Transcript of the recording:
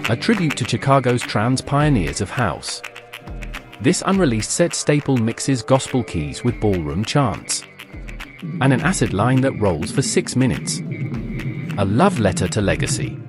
a tribute to Chicago's trans pioneers of house. This unreleased set staple mixes gospel keys with ballroom chants and an acid line that rolls for 6 minutes. A love letter to legacy.